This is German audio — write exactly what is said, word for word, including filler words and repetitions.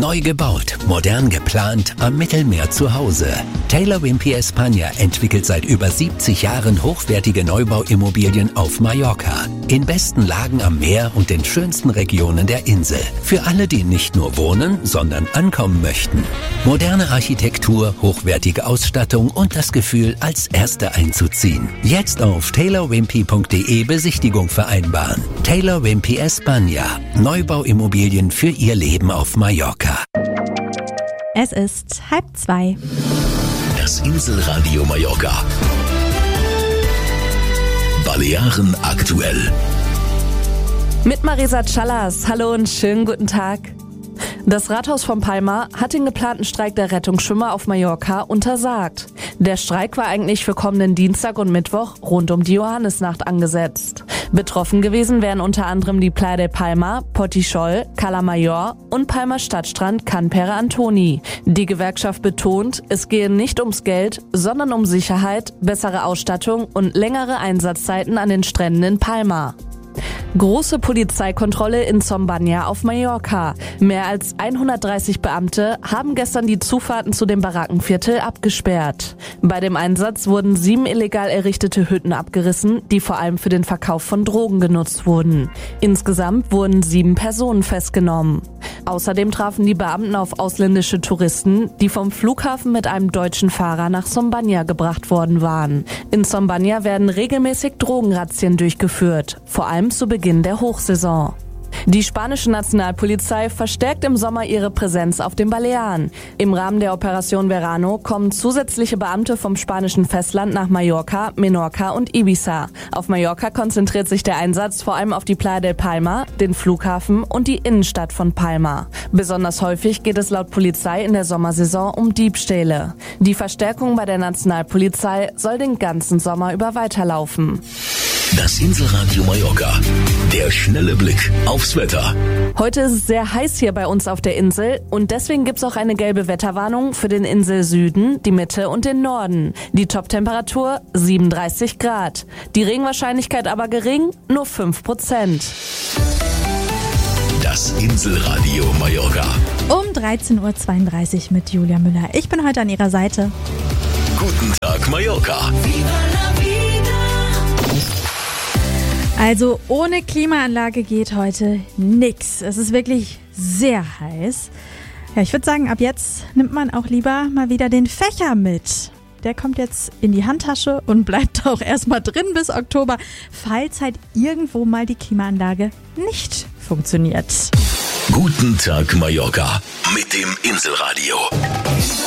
Neu gebaut, modern geplant, am Mittelmeer zu Hause. Taylor Wimpey España entwickelt seit über siebzig Jahren hochwertige Neubauimmobilien auf Mallorca. In besten Lagen am Meer und den schönsten Regionen der Insel. Für alle, die nicht nur wohnen, sondern ankommen möchten. Moderne Architektur, hochwertige Ausstattung und das Gefühl, als Erste einzuziehen. Jetzt auf taylor wimpey punkt de Besichtigung vereinbaren. Taylor Wimpey España. Neubauimmobilien für Ihr Leben auf Mallorca. Es ist halb zwei. Das Inselradio Mallorca. Balearen aktuell. Mit Marisa Callas. Hallo und schönen guten Tag. Das Rathaus von Palma hat den geplanten Streik der Rettungsschwimmer auf Mallorca untersagt. Der Streik war eigentlich für kommenden Dienstag und Mittwoch rund um die Johannisnacht angesetzt. Betroffen gewesen wären unter anderem die Playa de Palma, Portichol, Cala Mayor und Palma Stadtstrand Can Pere Antoni. Die Gewerkschaft betont, es gehe nicht ums Geld, sondern um Sicherheit, bessere Ausstattung und längere Einsatzzeiten an den Stränden in Palma. Große Polizeikontrolle in Sambanya auf Mallorca. Mehr als hundertdreißig Beamte haben gestern die Zufahrten zu dem Barackenviertel abgesperrt. Bei dem Einsatz wurden sieben illegal errichtete Hütten abgerissen, die vor allem für den Verkauf von Drogen genutzt wurden. Insgesamt wurden sieben Personen festgenommen. Außerdem trafen die Beamten auf ausländische Touristen, die vom Flughafen mit einem deutschen Fahrer nach Sambanya gebracht worden waren. In Sambanya werden regelmäßig Drogenrazzien durchgeführt, vor allem zu Beginn der Hochsaison. Die spanische Nationalpolizei verstärkt im Sommer ihre Präsenz auf den Balearen. Im Rahmen der Operation Verano kommen zusätzliche Beamte vom spanischen Festland nach Mallorca, Menorca und Ibiza. Auf Mallorca konzentriert sich der Einsatz vor allem auf die Playa de Palma, den Flughafen und die Innenstadt von Palma. Besonders häufig geht es laut Polizei in der Sommersaison um Diebstähle. Die Verstärkung bei der Nationalpolizei soll den ganzen Sommer über weiterlaufen. Das Inselradio Mallorca. Der schnelle Blick aufs Wetter. Heute ist es sehr heiß hier bei uns auf der Insel und deswegen gibt's auch eine gelbe Wetterwarnung für den Inselsüden, die Mitte und den Norden. Die Toptemperatur siebenunddreißig Grad. Die Regenwahrscheinlichkeit aber gering, nur fünf Prozent. Das Inselradio Mallorca. Um dreizehn Uhr zweiunddreißig mit Julia Müller. Ich bin heute an Ihrer Seite. Guten Tag Mallorca. Also ohne Klimaanlage geht heute nix. Es ist wirklich sehr heiß. Ja, ich würde sagen, ab jetzt nimmt man auch lieber mal wieder den Fächer mit. Der kommt jetzt in die Handtasche und bleibt auch erstmal drin bis Oktober, falls halt irgendwo mal die Klimaanlage nicht funktioniert. Guten Tag Mallorca mit dem Inselradio.